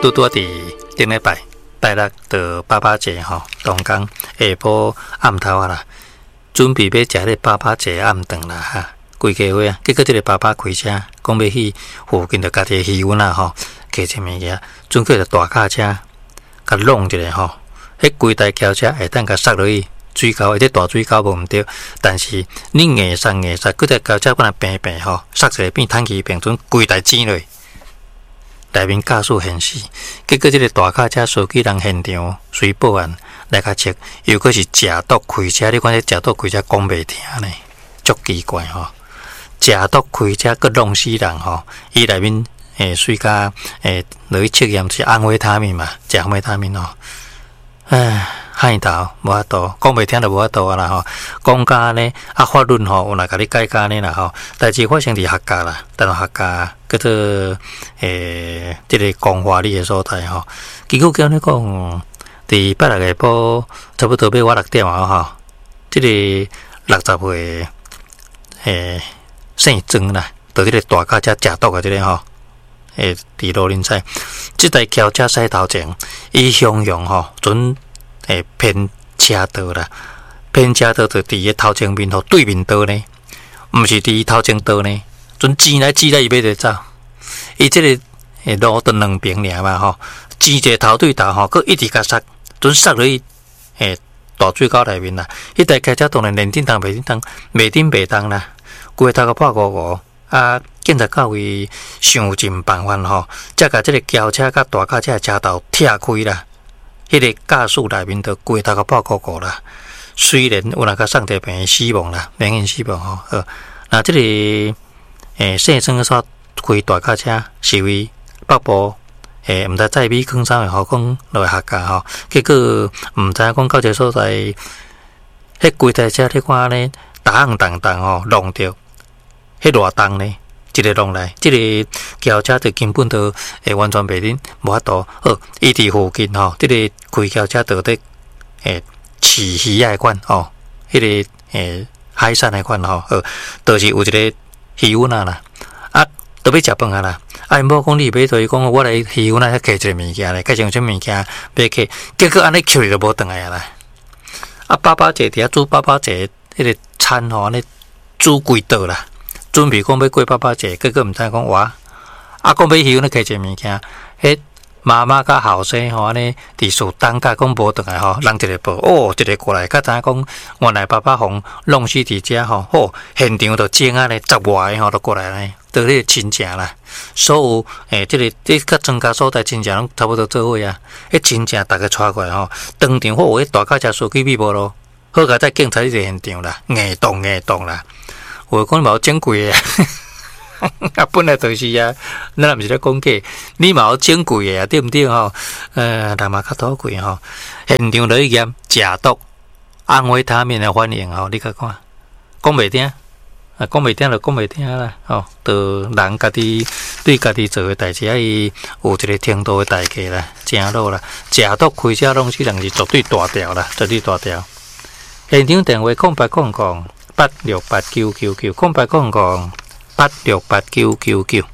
拄伫顶礼拜拜六的爸爸节吼，当天下晡暗头啊啦，准备要食迄爸爸节暗顿啦哈，规家伙啊，结果即个爸爸开车，讲要去附近的家己渔湾啊吼，摕一物件，准备着大卡车，甲弄一下吼，迄规台轿车会当甲塞落去水沟，迄大水沟无毋对，但是你硬塞，嗰台轿车本来平平吼，塞一个变坦克平准，规台挤落去。内面驾驶现死，结果这个大卡车司机人现场随报案来甲测，又搁是食毒开车，你看这食毒开车讲袂听呢，足奇怪吼！食毒开车搁弄死人吼，伊内面水甲落去测验是安慰他命嘛，食安慰他命吼。唉，害头无法度，讲袂听就无法度啊啦吼。讲甲呢啊法律吼，有哪甲你改甲呢啦吼？代志发生伫学校啦，但学校叫做即个公华里的所在吼。结果叫你讲，伫拜六下晡差不多要我6点啊吼，即个60岁姓曾啦，到即个大卡车食毒啊，即个吼。伫罗林赛，即台轿车驶头前，伊向吼，准偏车道啦，偏车道就伫个头前面吼对面道呢，毋是伫头前道呢，准挤来伊要就走。伊即个路都2边尔嘛吼，挤一个头对头吼，佮一直甲塞，准塞落去大水沟内面啦。迄台轿车当然连顶动袂顶动啦，规头个破五啊！警察到位想尽办法吼，才甲即个轿车甲大卡车的车头拆开啦。迄个驾驶内面都规头个破鼓啦。虽然有人甲送地病死亡啦，明显死亡吼。那即个姓曾所开大卡车是为北部毋知载米坑啥的吼，讲落学校吼，结果毋知讲到一个所在，迄规台车你看呢，当吼弄着，迄偌重呢？一个弄来，即个轿车就根本都完全袂顶，无法度。伊伫附近吼，即个开轿车就伫饲鱼仔款吼，迄个海产的款吼，就是有一个渔湾啊啦，啊，都要食饭啊啦。啊，因某讲你买对，讲我来渔湾啊，摕一个物件咧，介绍什物件要摕，结果安尼捡就无转来啊啦。啊，爸爸节伫遐煮爸爸节迄个餐吼，安尼煮几道啦。准备讲要过爸爸节，结果毋知讲哇，讲要去那摕一物件，迄妈妈甲后生吼安尼伫树等甲讲无转来吼，人一个报，一个过来，甲知影讲原来爸爸互弄死伫遮吼，现场就整啊咧10外个吼都过来咧，都迄个亲戚啦，所有即个庄家所在亲戚拢差不多做伙啊，迄亲戚逐个带过来吼，当场迄大卡车司机秘无咯，好佳在警察伫现场啦，硬动啦。我讲你嘛有整贵的啊，本来就是啊，咱毋是咧讲假，你嘛有整贵的啊，对毋对吼？人嘛较讨贵吼，现场就验食毒，安慰他面的反应吼，你甲看，讲袂听，讲袂听就讲袂听啦，吼，就人家己对家己做的代志，伊有一个程度的代价啦，正路啦，食毒开车弄死人是绝对大条啦，绝对大条。现场电话0800。8689990，8689999。